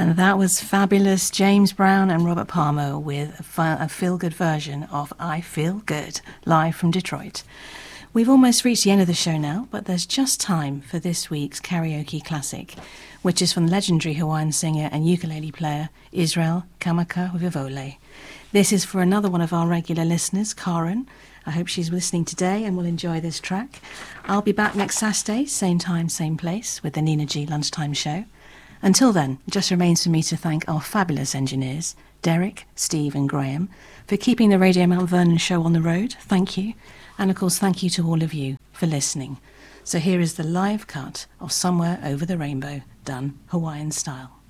And that was fabulous. James Brown and Robert Palmer with a feel-good version of I Feel Good, live from Detroit. We've almost reached the end of the show now, but there's just time for this week's karaoke classic, which is from legendary Hawaiian singer and ukulele player Israel Kamakawiwo'ole. This is for another one of our regular listeners, Karen. I hope she's listening today and will enjoy this track. I'll be back next Saturday, same time, same place, with the Nina G Lunchtime Show. Until then, it just remains for me to thank our fabulous engineers, Derek, Steve and Graham, for keeping the Radio Mount Vernon show on the road. Thank you. And of course, thank you to all of you for listening. So here is the live cut of Somewhere Over the Rainbow, done Hawaiian style.